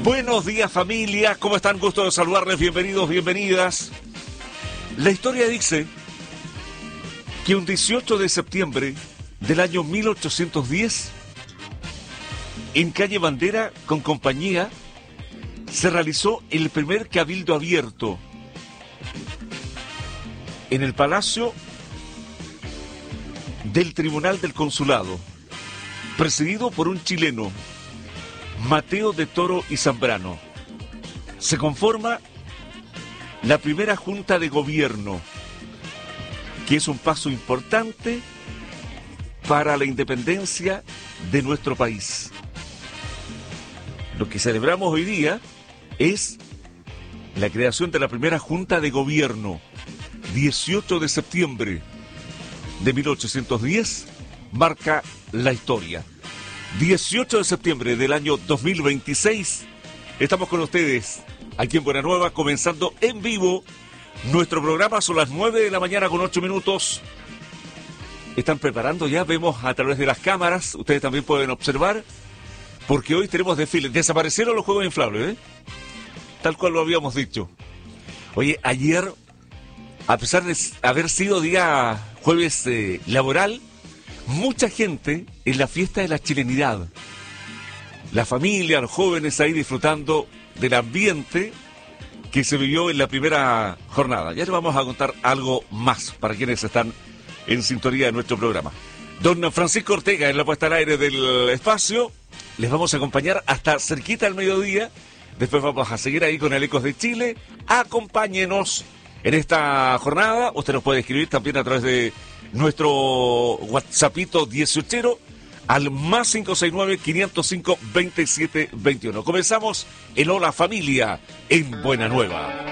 Buenos días, familia, ¿cómo están? Gusto de saludarles, bienvenidos, bienvenidas. La historia dice que un 18 de septiembre del año 1810, en calle Bandera con compañía, se realizó el primer cabildo abierto en el Palacio del Tribunal del Consulado, presidido por un chileno, Mateo de Toro y Zambrano. Se conforma la primera Junta de Gobierno, que es un paso importante para la independencia de nuestro país. Lo que celebramos hoy día es la creación de la primera Junta de Gobierno, 18 de septiembre de 1810, marca la historia. 18 de septiembre del año 2026, estamos con ustedes aquí en Buena Nueva, comenzando en vivo nuestro programa. Son las 9 de la mañana con 8 minutos. Están preparando ya, vemos a través de las cámaras, ustedes también pueden observar, porque hoy tenemos desfiles. Desaparecieron los juegos inflables, tal cual lo habíamos dicho. Oye, ayer, a pesar de haber sido día jueves laboral, mucha gente en la fiesta de la chilenidad. La familia, los jóvenes ahí disfrutando del ambiente que se vivió en la primera jornada. Ya les vamos a contar algo más para quienes están en sintonía de nuestro programa. Don Francisco Ortega en la puesta al aire del espacio. Les vamos a acompañar hasta cerquita al mediodía. Después vamos a seguir ahí con el Ecos de Chile. Acompáñenos en esta jornada. Usted nos puede escribir también a través de nuestro WhatsAppito 18 al más 569-505-2721. Comenzamos el Hola Familia en Buena Nueva.